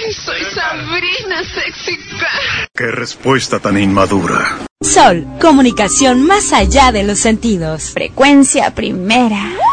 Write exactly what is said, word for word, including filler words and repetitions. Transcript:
Soy Sabrina, sexy girl. Qué respuesta tan inmadura. Sol, comunicación más allá de los sentidos. Frecuencia primera.